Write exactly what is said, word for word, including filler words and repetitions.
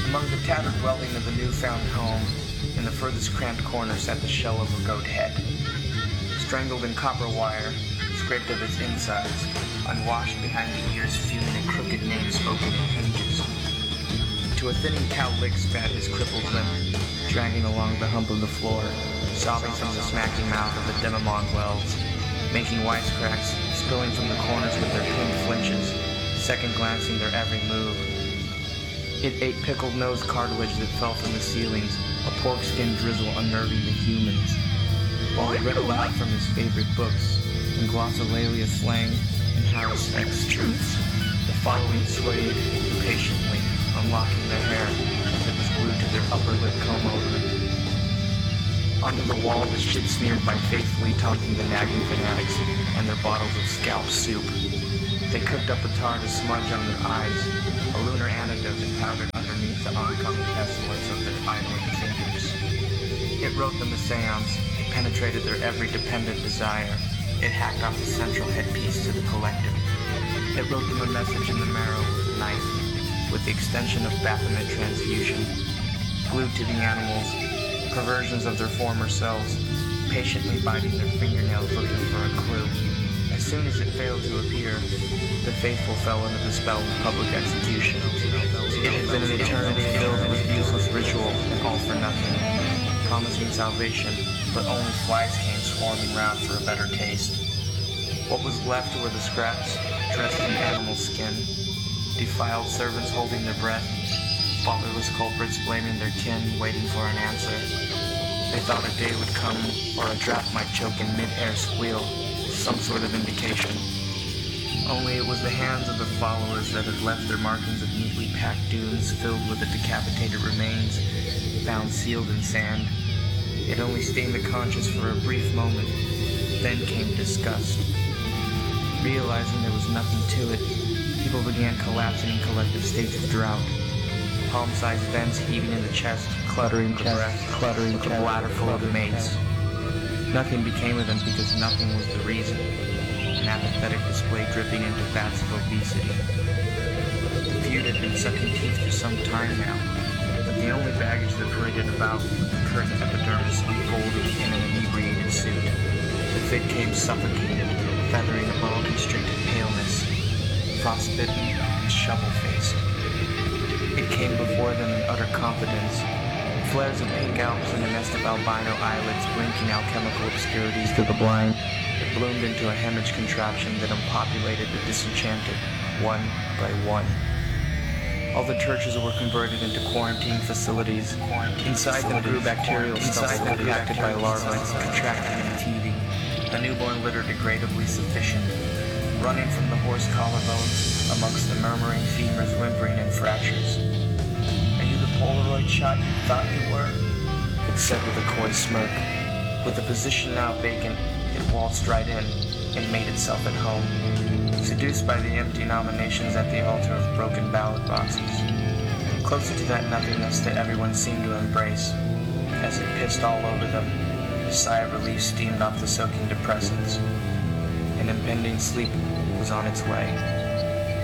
Among the tattered welding of the newfound home, in the furthest cramped corner sat the shell of a goat head. Strangled in copper wire, scraped of its insides, unwashed behind the ears fuming a crooked name spoken in hinges. To a thinning cow lick spat his crippled limb, dragging along the hump of the floor, sobbing from the smacking mouth of the demamond wells, making wisecracks, spilling from the corners with their pinned flinches, second-glancing their every move. It ate pickled nose cartilage that fell from the ceilings, a pork-skin drizzle unnerving the humans, while he read aloud from his favorite books, in glossolalia slang and Harris X truths. The following swayed impatiently, unlocking their hair as it was glued to their upper lip comb-over. Onto the wall was shit smeared by faithfully taunting the nagging fanatics and their bottles of scalp soup. They cooked up a tar to smudge on their eyes, a lunar antidote that powdered underneath the oncoming pestilence of their idling fingers. It wrote them a seance. It penetrated their every dependent desire. It hacked off the central headpiece to the collective. It wrote them a message in the marrow with a knife, with the extension of Baphomet transfusion. Glued to the animals, perversions of their former selves, patiently biting their fingernails looking for a clue. As soon as it failed to appear, the faithful fell under the spell of public execution. It had been an eternity filled with useless ritual and all for nothing, promising salvation, but only flies came swarming round for a better taste. What was left were the scraps, dressed in animal skin, defiled servants holding their breath, fatherless culprits blaming their kin, waiting for an answer. They thought a day would come, or a draft might choke in mid-air squeal, some sort of indication. Only it was the hands of the followers that had left their markings of neatly packed dunes filled with the decapitated remains, found sealed in sand. It only stained the conscience for a brief moment. Then came disgust. Realizing there was nothing to it, people began collapsing in collective states of drought. Palm-sized vents heaving in the chest, cluttering the breath, cluttering the bladder full of mates. Nothing became of them because nothing was the reason. An apathetic display dripping into vats of obesity. The feud had been sucking teeth for some time now, but the only baggage that paraded about was the curtain epidermis unfolded in an inebriated suit. The fit came suffocated, feathering a bone-constricted paleness, frostbitten and shovel-faced. It came before them in utter confidence, flares of pink alps and a nest of albino eyelids blinking alchemical obscurities to the blind. It bloomed into a hemorrhage contraption that unpopulated the disenchanted, one by one. All the churches were converted into quarantine facilities. Inside them grew bacterial cells impacted by larvae, contracting and teething. A newborn litter degradably sufficient, running from the horse collarbones amongst the murmuring femurs, whimpering and fractures. Are you the Polaroid shot you thought you were? It said with a coy smirk. With the position now vacant, it waltzed right in and made itself at home, seduced by the empty nominations at the altar of broken ballot boxes. Closer to that nothingness that everyone seemed to embrace. As it pissed all over them, a sigh of relief steamed off the soaking depressants. An impending sleep was on its way.